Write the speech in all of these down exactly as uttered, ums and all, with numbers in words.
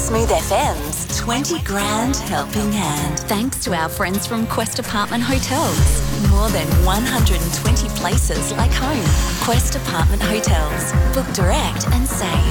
Smooth F M's twenty grand helping hand. Thanks to our friends from Quest Apartment Hotels. More than one hundred twenty places like home. Quest Apartment Hotels. Book direct and save.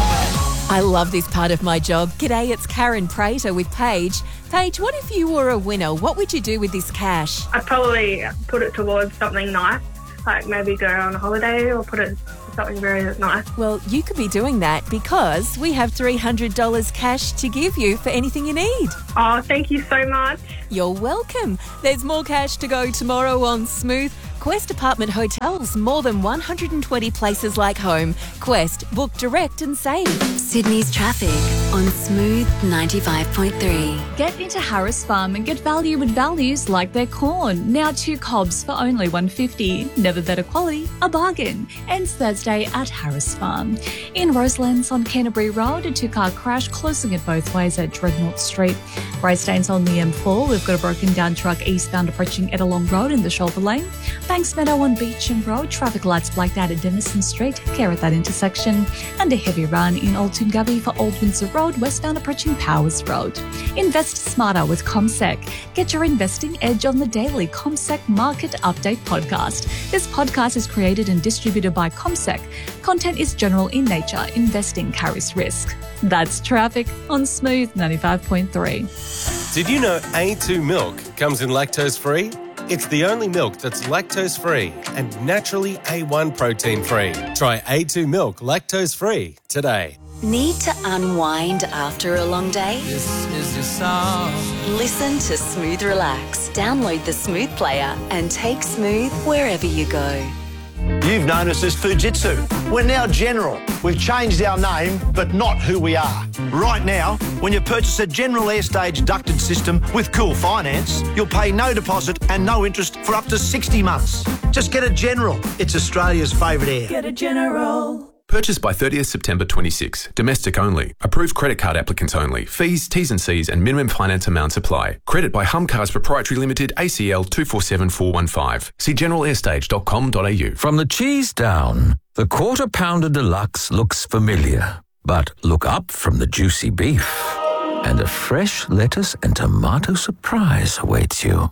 I love this part of my job. G'day, it's Karen Prater with Paige. Paige, what if you were a winner? What would you do with this cash? I'd probably put it towards something nice, like maybe go on a holiday or put it something very nice. Well, you could be doing that because we have three hundred dollars cash to give you for anything you need. Oh, thank you so much. You're welcome. There's more cash to go tomorrow on Smooth. Quest Apartment Hotels, more than one hundred twenty places like home. Quest, book direct and save. Sydney's traffic on Smooth ninety-five point three. Get into Harris Farm and get value with values like their corn. Now two cobs for only one dollar fifty. Never better quality, a bargain. Ends Thursday at Harris Farm. In Roselands on Canterbury Road, a two-car crash closing it both ways at Dreadnought Street. Greystanes on the M four, we've got a broken down truck eastbound approaching Ettalong Road in the shoulder lane. Banks Meadow on Beecham Road, traffic lights blacked out at Denison Street, care at that intersection. And a heavy run in Old Toongabbie for Old Windsor Road, westbound approaching Powers Road. Invest smarter with CommSec. Get your investing edge on the daily CommSec Market Update podcast. This podcast is created and distributed by CommSec. Content is general in nature. Investing carries risk. That's traffic on Smooth ninety-five point three. Did you know A two milk comes in lactose-free? It's the only milk that's lactose-free and naturally A one protein-free. Try A two milk lactose-free today. Need to unwind after a long day? This is your song. Listen to Smooth Relax. Download the Smooth player and take Smooth wherever you go. You've known us as Fujitsu. We're now General. We've changed our name, but not who we are. Right now, when you purchase a General Airstage ducted system with Cool Finance, you'll pay no deposit and no interest for up to sixty months. Just get a General. It's Australia's favourite air. Get a General. Purchased by thirtieth September twenty-six. Domestic only. Approved credit card applicants only. Fees, T's and C's and minimum finance amounts apply. Credit by Humcars Proprietary Limited, A C L two four seven four one five. See general airstage dot com dot a u. From the cheese down, the Quarter Pounder Deluxe looks familiar. But look up from the juicy beef, and a fresh lettuce and tomato surprise awaits you.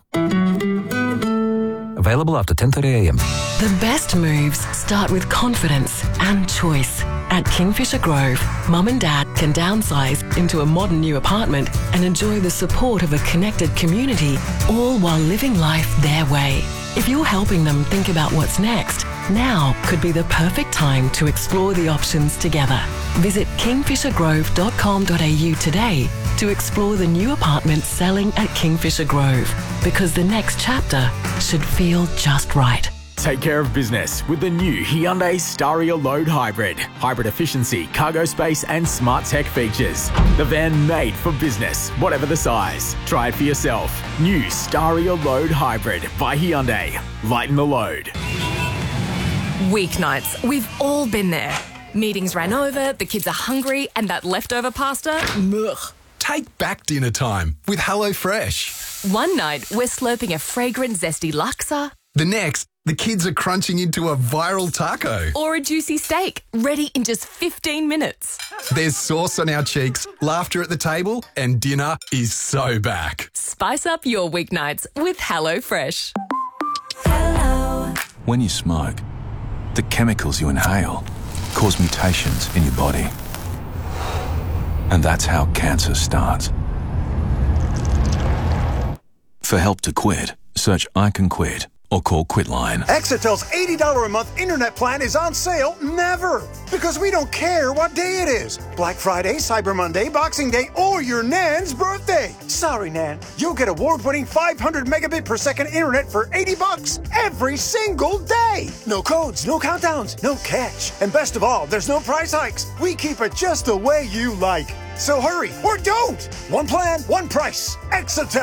Available after ten thirty a m. The best moves start with confidence and choice. At Kingfisher Grove, Mum and Dad can downsize into a modern new apartment and enjoy the support of a connected community, all while living life their way. If you're helping them think about what's next, now could be the perfect time to explore the options together. Visit kingfisher grove dot com dot a u today to explore the new apartments selling at Kingfisher Grove, because the next chapter should feel just right. Take care of business with the new Hyundai Staria Load Hybrid. Hybrid efficiency, cargo space and smart tech features. The van made for business, whatever the size. Try it for yourself. New Staria Load Hybrid by Hyundai. Lighten the load. Weeknights, we've all been there. Meetings ran over, the kids are hungry, and that leftover pasta, ugh. Take back dinner time with HelloFresh. One night, we're slurping a fragrant, zesty laksa. The next, the kids are crunching into a viral taco. Or a juicy steak, ready in just fifteen minutes. There's sauce on our cheeks, laughter at the table, and dinner is so back. Spice up your weeknights with HelloFresh. Hello. When you smoke, the chemicals you inhale cause mutations in your body. And that's how cancer starts. For help to quit, search I Can Quit or call Quitline. Exitel's eighty dollars a month internet plan is on sale never, because we don't care what day it is. Black Friday, Cyber Monday, Boxing Day, or your Nan's birthday. Sorry, Nan. You'll get award-winning five hundred megabit per second internet for eighty bucks every single day. No codes, no countdowns, no catch. And best of all, there's no price hikes. We keep it just the way you like. So hurry, or don't. One plan, one price. Exitel.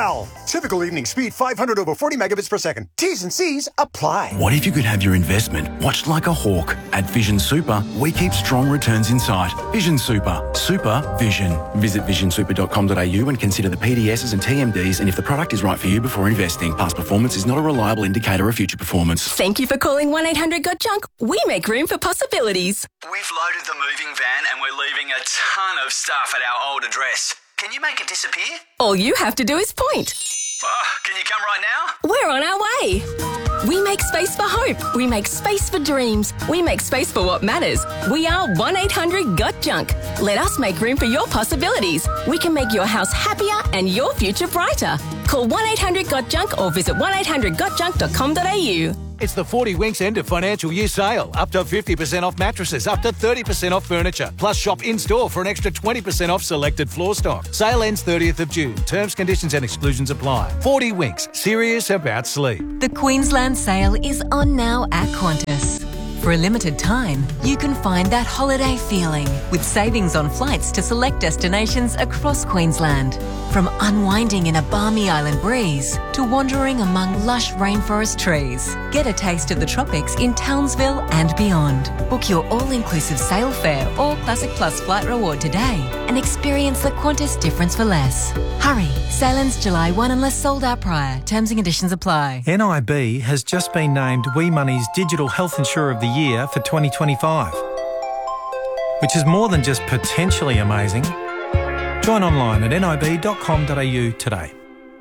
Typical evening speed five hundred over forty megabits per second. T's and C's apply. What if you could have your investment watched like a hawk? At Vision Super, we keep strong returns in sight. Vision Super. Super Vision. Visit vision super dot com dot a u and consider the P D Ss and T M Ds and if the product is right for you before investing. Past performance is not a reliable indicator of future performance. Thank you for calling one eight hundred got junk. We make room for possibilities. We've loaded the moving van and we're leaving a ton of stuff at our old address. Can you make it disappear? All you have to do is point. Oh, can you come right now? We're on our way. We make space for hope. We make space for dreams. We make space for what matters. We are one eight hundred got junk. Let us make room for your possibilities. We can make your house happier and your future brighter. Call one eight hundred got junk or visit one eight hundred got junk dot com dot a u. It's the forty Winks end of financial year sale. Up to fifty percent off mattresses, up to thirty percent off furniture. Plus shop in-store for an extra twenty percent off selected floor stock. Sale ends thirtieth of June. Terms, conditions and exclusions apply. forty Winks, serious about sleep. The Queensland sale is on now at Qantas. For a limited time, you can find that holiday feeling with savings on flights to select destinations across Queensland. From unwinding in a balmy island breeze to wandering among lush rainforest trees. Get a taste of the tropics in Townsville and beyond. Book your all-inclusive sail fare or Classic Plus flight reward today and experience the Qantas difference for less. Hurry, sale ends July first unless sold out prior. Terms and conditions apply. N I B has just been named WeMoney's Digital Health Insurer of the Year for twenty twenty-five, which is more than just potentially amazing. Join online at nib dot com dot a u today.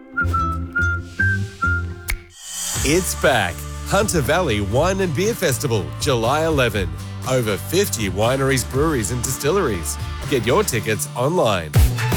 It's back. Hunter Valley Wine and Beer Festival, July eleventh. Over fifty wineries, breweries and distilleries. Get your tickets online.